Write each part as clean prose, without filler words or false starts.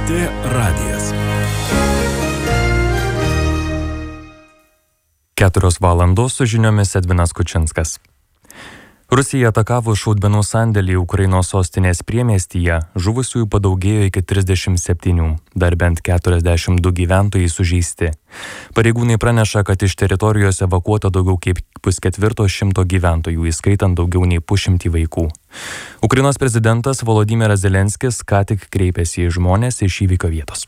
LRT radijas. 4 valandos su žiniomis Edvinas Kučinskas. Rusija atakavo šaudmenų sandėlį Ukrainos sostinės priemiestyje, žuvusiųjų padaugėjo iki 37, dar bent 42 gyventojai sužeisti. Pareigūnai praneša, kad iš teritorijos evakuota daugiau kaip 150 gyventojų, įskaitant daugiau nei 100 vaikų. Ukrainos prezidentas Volodymyras Zelenskis ką tik kreipėsi į žmones iš įvykio vietos.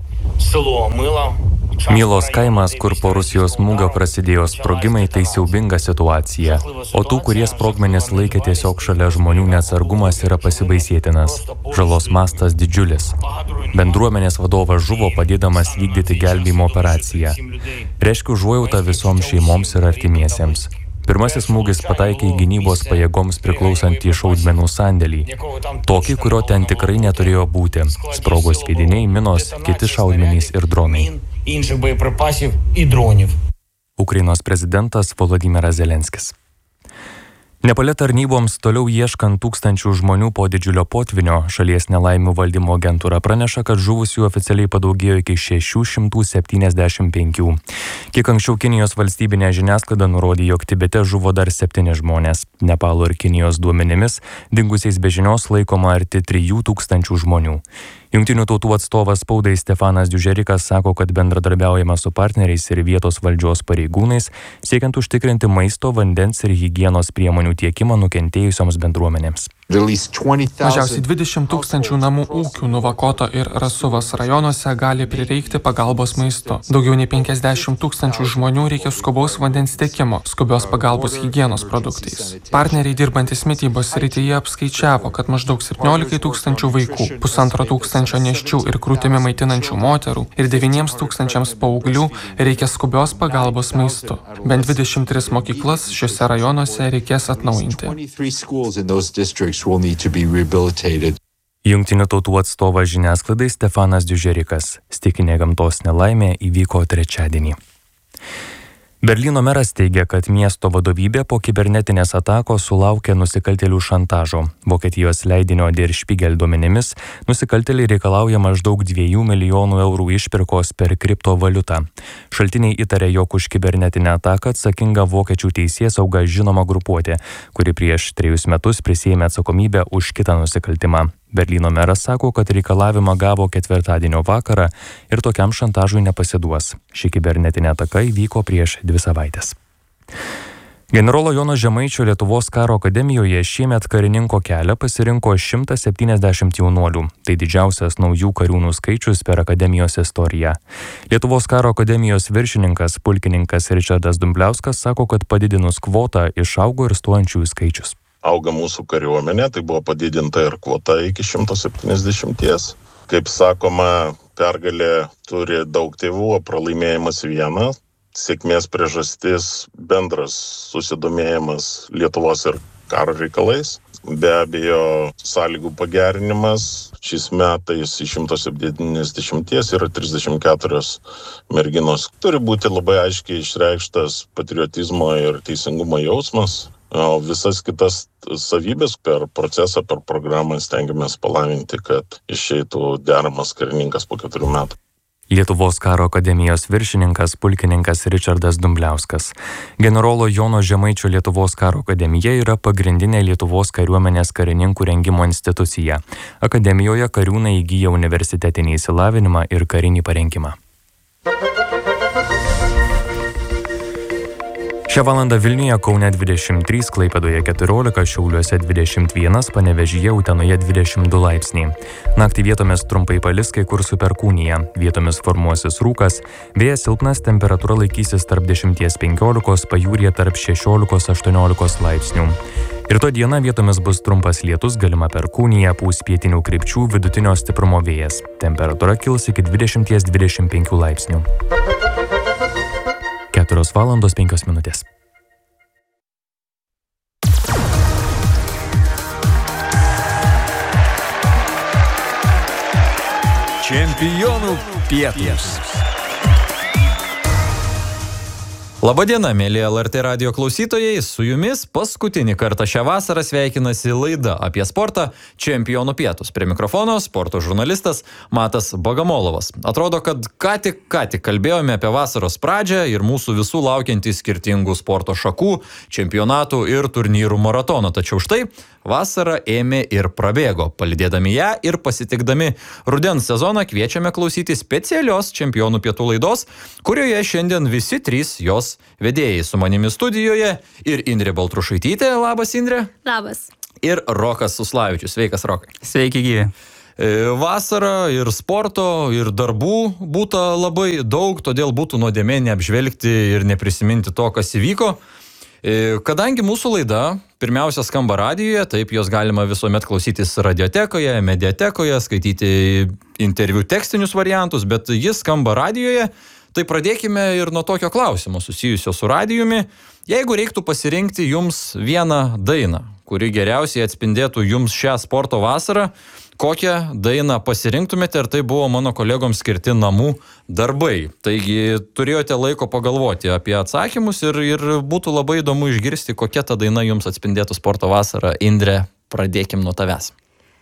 Mylos kaimas, kur po Rusijos smūgio prasidėjo sprogimai, tai siaubinga situacija. O tų, kurie sprogmenis laikė tiesiog šalia žmonių, neatsargumas yra pasibaisėtinas. Žalos mastas didžiulis. Bendruomenės vadovas žuvo padėdamas vykdyti gelbėjimo operaciją. Reiškiu užuojautą visoms šeimoms ir artimiesiems. Pirmasis smūgis pataikė į gynybos pajėgoms priklausantį šaudmenų sandėlį. Tokį, kurio ten tikrai neturėjo būti. Sprogo sviediniai, minos, kiti šaudmenys ir dronai. Ukrainos prezidentas Volodymyras Zelenskis. Nepale tarnyboms toliau ieškant tūkstančių žmonių po didžiulio potvynio, šalies nelaimių valdymo agentūra praneša, kad žuvusių oficialiai padaugėjo iki 675. Kiek anksčiau Kinijos valstybinė žiniasklaida nurodė, jog Tibete žuvo dar 7 žmonės. Nepalo ir Kinijos duomenimis dingusiais be žinios laikoma arti 3000 žmonių. Jungtinių tautų atstovas spaudai Stefanas Dužerikas sako, kad bendradarbiaujama su partneriais ir vietos valdžios pareigūnais, siekiant užtikrinti maisto, vandens ir higienos priemonių tiekimą nukentėjusioms bendruomenėms. Mažiausiai 20 000 namų ūkių Nuvakoto ir Rasuvos rajonuose gali prireikti pagalbos maistu. Daugiau nei 50 000 žmonių reikia skubaus vandens tiekimo, skubios pagalbos higienos produktais. Partneriai dirbantis mitybos srityje apskaičiavo, kad maždaug 17 000 vaikų, 1500 nėščių ir krūtimi maitinančių moterų ir 9 000 paauglių reikia skubios pagalbos maistu. Bent 23 mokyklas šiuose rajonuose reikės atnaujinti. Jungtinių tautų atstovas žiniasklaidai Stefanas Dužerikas. Stichinė gamtos nelaimė įvyko trečiadienį. Berlyno meras teigia, kad miesto vadovybė po kibernetinės atakos sulaukė nusikaltėlių šantažo. Vokietijos leidinio Der Spiegel duomenimis nusikaltėliai reikalauja maždaug 2 milijonų eurų išpirkos per kriptovaliutą. Šaltiniai įtarė, jog už kibernetinę ataką atsakinga vokiečių teisėsauga žinoma grupuotė, kuri prieš 3 metus prisiėmė atsakomybę už kitą nusikaltimą. Berlyno meras sako, kad reikalavimą gavo ketvirtadienio vakarą ir tokiam šantažui nepasiduos. Ši kibernetinė ataka įvyko prieš 2 savaites. Generolo Jono Žemaičio Lietuvos karo akademijoje šiemet karininko kelią pasirinko 170 jaunuolių. Tai didžiausias naujų kariūnų skaičius per akademijos istoriją. Lietuvos karo akademijos viršininkas, pulkininkas Ričardas Dumbliauskas sako, kad padidinus kvotą išaugo ir stojančiųjų skaičius. Auga mūsų kariuomenė, tai buvo padidinta ir kvota iki 170. Kaip sakoma, pergalė turi daug tėvų, o pralaimėjimas vienas. Sėkmės priežastis bendras susidomėjimas Lietuvos ir karo reikalais. Be abejo, sąlygų pagerinimas. Šiais metais iš 170 yra 34 merginos. Turi būti labai aiškiai išreikštas patriotizmo ir teisingumo jausmas. O visas kitas savybės per procesą, per programą stengiamės palavinti, kad išeitų deramas karininkas po 4 metų. Lietuvos karo akademijos viršininkas, pulkininkas Ričardas Dumbliauskas. Generolo Jono Žemaičio Lietuvos karo akademija yra pagrindinė Lietuvos kariuomenės karininkų rengimo institucija. Akademijoje kariūnai įgyja universitetinį išsilavinimą ir karinį parengimą. Šią valandą Vilniuje, Kaune 23, Klaipėdoje 14, Šiauliuose 21, Panevėžyje, Utenoje 22 laipsniai. Naktį vietomis trumpai palis, kai kur su perkūnija. Vietomis formuosis rūkas, vėjas silpnas, temperatūra laikysis tarp 10-15, pajūryje tarp 16-18 laipsnių. Rytoj dieną vietomis bus trumpas lietus, galima perkūnija, pūs pietinių krypčių, vidutinio stiprumo vėjas. Temperatūra kils iki 20-25 laipsnių. 4 valandos 5 minutės. Čempionų pietūs. Labadiena, mėly LRT radio klausytojai, su jumis paskutinį kartą šią vasarą sveikinasi laida apie sportą Čempionų pietus. Prie mikrofono sporto žurnalistas Matas Bagamolovas. Atrodo, kad ką tik kalbėjome apie vasaros pradžią ir mūsų visų laukiantį skirtingų sporto šakų, čempionatų ir turnyrų maratoną. Tačiau štai vasara ėmė ir prabėgo. Palydėdami ją ir pasitikdami rudens sezoną kviečiame klausyti specialios Čempionų pietų laidos, kurioje šiandien visi trys jos vedėjai su manimi studijoje ir Indrė Baltrušaitytė. Labas, Indrė. Labas. Ir Rokas Suslavičius. Sveikas, Rokai. Sveiki, gyvi. Vasara ir sporto, ir darbų būta labai daug, todėl būtų nuodėmė neapžvelgti ir neprisiminti to, kas įvyko. Kadangi mūsų laida pirmiausia skamba radijoje, taip jos galima visuomet klausytis radiotekoje, mediatekoje, skaityti interviu tekstinius variantus, bet jis skamba radijoje, tai pradėkime ir nuo tokio klausimo susijusio su radijumi. Jeigu reiktų pasirinkti jums vieną dainą, kuri geriausiai atspindėtų jums šią sporto vasarą, kokią dainą pasirinktumėte, ir tai buvo mano kolegoms skirti namų darbai. Taigi turėjote laiko pagalvoti apie atsakymus ir būtų labai įdomu išgirsti, kokia ta daina jums atspindėtų sporto vasarą. Indrė, pradėkim nuo tavęs.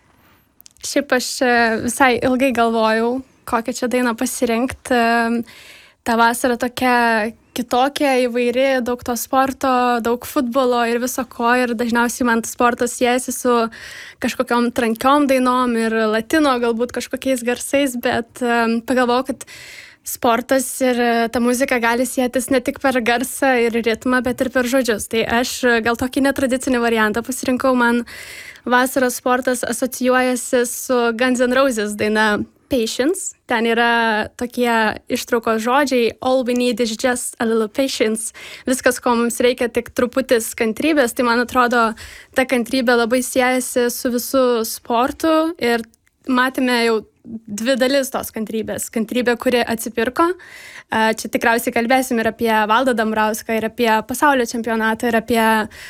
Šiaip aš visai ilgai galvojau, kokią čia dainą pasirinkti. Ta vasara tokia kitokia, įvairi, daug to sporto, daug futbolo ir viso ko, ir dažniausiai man sportas siejasi su kažkokiom trankiom dainom ir latino galbūt kažkokiais garsais, bet pagalvojau, kad sportas ir ta muzika gali sietis ne tik per garsą ir ritmą, bet ir per žodžius. Tai aš gal tokį netradicinį variantą pasirinkau, man vasaros sportas asocijuojasi su Guns N' Roses daina Patience. Ten yra tokie ištraukos žodžiai: all we need is just a little patience. Viskas, ko mums reikia, tik truputis kantrybės. Tai man atrodo, ta kantrybė labai siejasi su visų sportu ir matėme jau dvi dalis tos kantrybės. Kantrybė, kuri atsipirko. Čia tikriausiai kalbėsim ir apie Valdą Dambrauską, ir apie pasaulio čempionatą, ir apie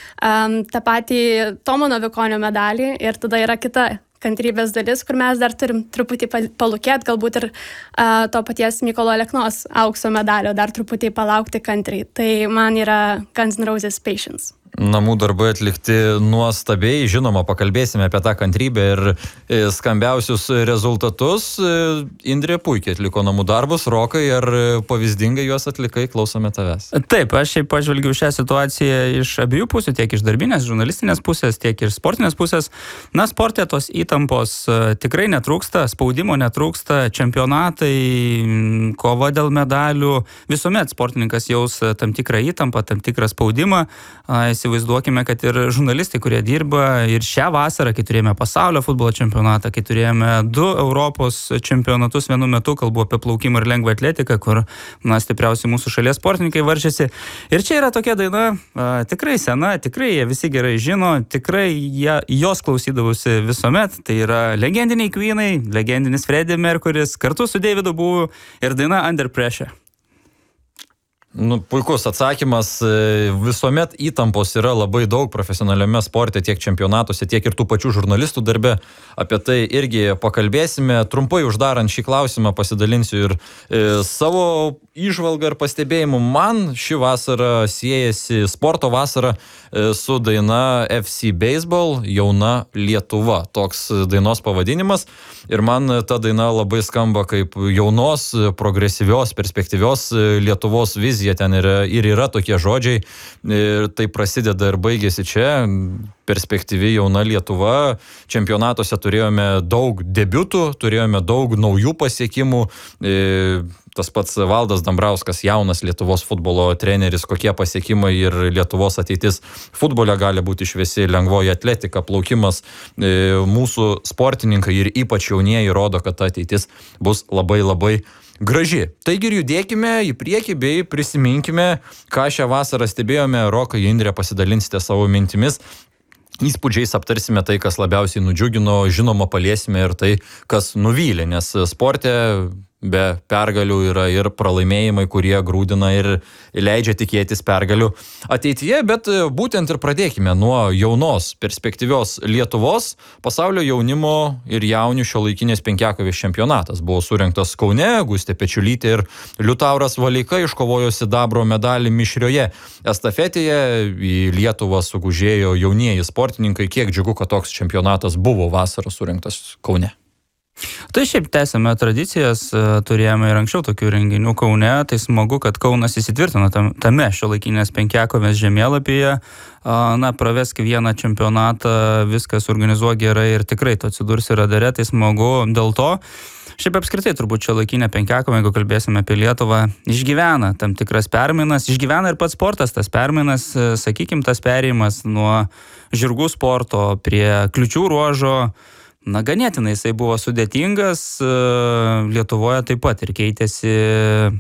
tą patį Tomo Novikonio medalį. Ir tada yra kita kantrybės dalis, kur mes dar turim truputį palūkėti, galbūt ir to paties Mykolo Aleknos aukso medalio dar truputį palaukti kantriai. Tai man yra Guns N' Roses Patience. Namų darbai atlikti nuostabiai, žinoma, pakalbėsime apie tą kantrybę ir skambiausius rezultatus. Indrė puikiai atliko namų darbus. Rokai, ar pavyzdingai juos atlikai? Klausome tavęs. Taip, aš šiaip pažvelgiau šią situaciją iš abiejų pusių, tiek iš darbinės, žurnalistinės pusės, tiek ir sportinės pusės. Na, sporte tos įtampos tikrai netrūksta, spaudimo netrūksta, čempionatai, kova dėl medalių, visuomet sportininkas jaus tam tikrą įtampą, tam tikrą spaudimą. Įsivaizduokime, kad ir žurnalistai, kurie dirba ir šią vasarą, kai turėjome pasaulio futbolo čempionatą, kai turėjome 2 Europos čempionatus vienu metu, kalbu apie plaukimą ir lengvą atletiką, kur stipriausiai mūsų šalies sportininkai varžėsi. Ir čia yra tokia daina, tikrai sena, tikrai jie visi gerai žino, tikrai jos klausydavosi visuomet. Tai yra legendiniai Queenai, legendinis Freddie Mercury's kartu su Davidu Bowie ir daina Under Pressure. Puikus atsakymas. Visuomet įtampos yra labai daug profesionaliame sporte, tiek čempionatuose, tiek ir tų pačių žurnalistų darbe. Apie tai irgi pakalbėsime. Trumpai uždarant šį klausimą pasidalinsiu ir savo įžvalgą ir pastebėjimu. Man ši vasara siejasi, sporto vasara, su daina FC Baseball Jauna Lietuva. Toks dainos pavadinimas. Ir man ta daina labai skamba kaip jaunos, progresyvios, perspektyvios Lietuvos vizija. Ten yra tokie žodžiai. Ir tai prasideda ir baigėsi čia. Perspektyvi jauna Lietuva. Čempionatuose turėjome daug debiutų, turėjome daug naujų pasiekimų. Tas pats Valdas Dambrauskas, jaunas Lietuvos futbolo treneris, kokie pasiekimai ir Lietuvos ateitis futbole gali būti šviesi, lengvoji atletika, plaukimas. Mūsų sportininkai ir ypač jaunieji rodo, kad ta ateitis bus labai labai graži. Taigi ir judėkime į priekį bei prisiminkime, ką šią vasarą stebėjome. Rokai, Indrė, pasidalinsite savo mintimis. Įspūdžiais aptarsime tai, kas labiausiai nudžiugino, žinoma, paliesime ir tai, kas nuvylė, nes sporte be pergalių yra ir pralaimėjimai, kurie grūdina ir leidžia tikėtis pergalių ateityje, bet būtent ir pradėkime nuo jaunos, perspektyvios Lietuvos. Pasaulio jaunimo ir jaunių šiuolaikinės penkiakovės čempionatas buvo surengtas Kaune, Gustė Pečiulytė ir Liutauras Valeika iškovojo sidabro medalį mišrioje estafetėje. Į Lietuvą sugužėjo jaunieji sportininkai. Kiek džiugu, kad toks čempionatas buvo vasarą surengtas Kaune. Tai šiaip tęsime tradicijas, turėjome ir anksčiau tokių renginių Kaune, tai smagu, kad Kaunas įsitvirtino tame šiuolaikinės penkiakovės žemėlapyje. Pravesk vieną čempionatą, viskas organizuoja gerai ir tikrai tu atsidursi radare, tai smagu dėl to. Šiaip apskritai turbūt šiuolaikinė penkiakovė, jeigu kalbėsime apie Lietuvą, išgyvena tam tikras permainas, išgyvena ir pats sportas tas permainas, sakykim, tas perėjimas nuo žirgų sporto prie kliučių ruožo. Ganėtinai jisai buvo sudėtingas, Lietuvoje taip pat ir keitėsi